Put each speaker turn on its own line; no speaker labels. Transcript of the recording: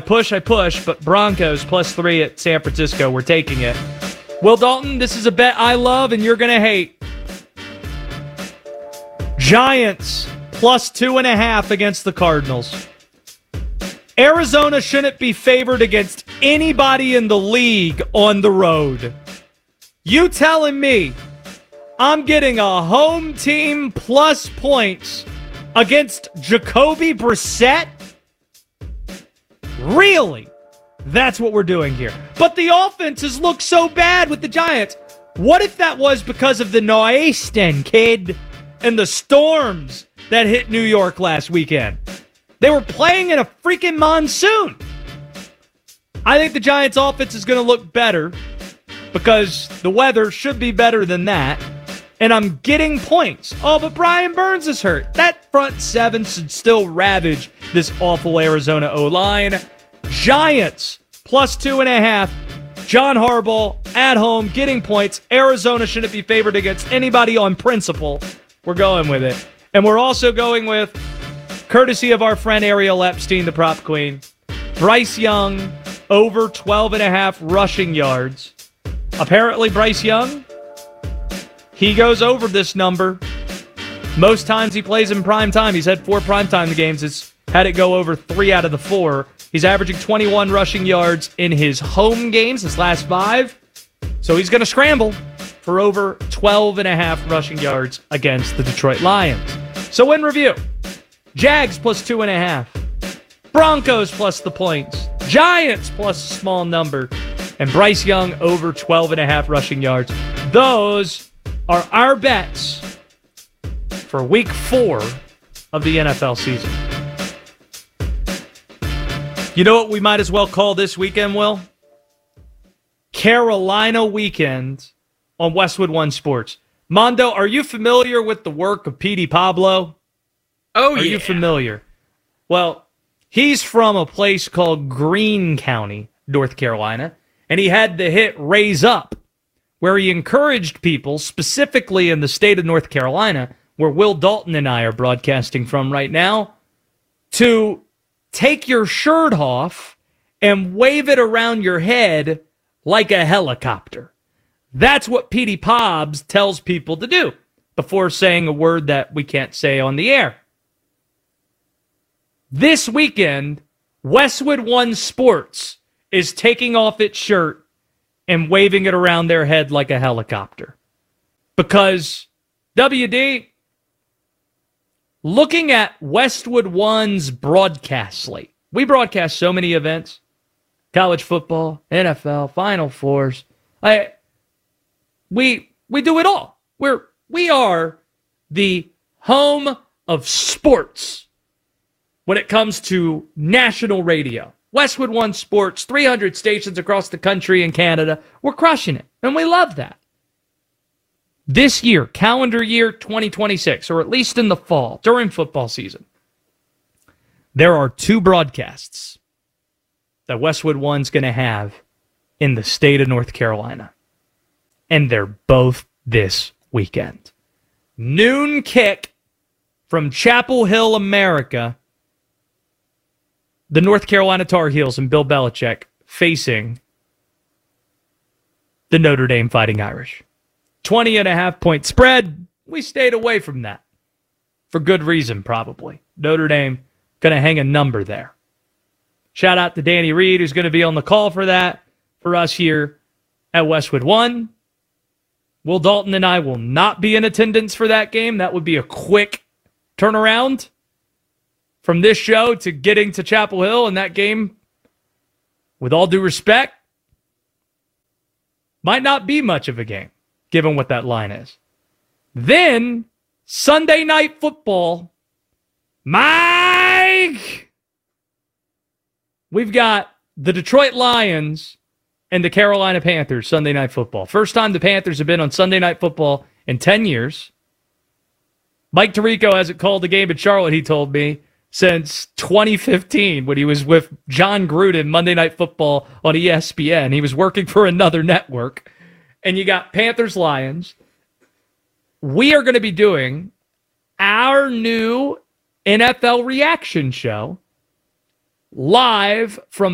push, but Broncos +3 at San Francisco. We're taking it. Will Dalton, this is a bet I love and you're going to hate. Giants +2.5 against the Cardinals. Arizona shouldn't be favored against anybody in the league on the road. You telling me I'm getting a home team plus points against Jacoby Brissett? Really? That's what we're doing here. But the offenses look so bad with the Giants. What if that was because of the Nor'easter, kid, and the storms that hit New York last weekend? They were playing in a freaking monsoon. I think the Giants' offense is going to look better because the weather should be better than that. And I'm getting points. Oh, but Brian Burns is hurt. That front seven should still ravage this awful Arizona O-line. Giants +2.5. John Harbaugh at home getting points. Arizona shouldn't be favored against anybody on principle. We're going with it. And we're also going with, courtesy of our friend Ariel Epstein, the prop queen, Bryce Young over 12.5 rushing yards. Apparently, Bryce Young, he goes over this number. Most times he plays in prime time. He's had 4 primetime games. It's had it go over 3 out of the 4. He's averaging 21 rushing yards in his home games, his last 5. So he's going to scramble for over 12.5 rushing yards against the Detroit Lions. So in review, Jags +2.5. Broncos plus the points. Giants plus a small number. And Bryce Young over 12.5 rushing yards. Those are our bets for week 4 of the NFL season. You know what we might as well call this weekend, Will? Carolina weekend on Westwood One Sports. Mondo, are you familiar with the work of Petey Pablo?
Oh,
yeah. Are you familiar? Well, he's from a place called Greene County, North Carolina, and he had the hit Raise Up, where he encouraged people, specifically in the state of North Carolina, where Will Dalton and I are broadcasting from right now, to take your shirt off and wave it around your head like a helicopter. That's what Petey Pobbs tells people to do before saying a word that we can't say on the air. This weekend, Westwood One Sports is taking off its shirt and waving it around their head like a helicopter. Because, WD, looking at Westwood One's broadcast slate, we broadcast so many events, college football, NFL, Final Fours. We do it all. We are the home of sports when it comes to national radio. Westwood One Sports, 300 stations across the country and Canada. We're crushing it, and we love that. This year, calendar year 2026, or at least in the fall, during football season, there are 2 broadcasts that Westwood One's going to have in the state of North Carolina. And they're both this weekend. Noon kick from Chapel Hill, America. The North Carolina Tar Heels and Bill Belichick facing the Notre Dame Fighting Irish. 20.5 point spread. We stayed away from that. For good reason, probably. Notre Dame going to hang a number there. Shout out to Danny Reed, who's going to be on the call for that, for us here at Westwood One. Will Dalton and I will not be in attendance for that game. That would be a quick turnaround from this show to getting to Chapel Hill, and that game, with all due respect, might not be much of a game, given what that line is. Then, Sunday Night Football. Mike! We've got the Detroit Lions and the Carolina Panthers Sunday Night Football. First time the Panthers have been on Sunday Night Football in 10 years. Mike Tirico hasn't called a game in Charlotte, he told me, since 2015 when he was with John Gruden Monday Night Football on ESPN. He was working for another network. And you got Panthers-Lions. We are going to be doing our new NFL reaction show live from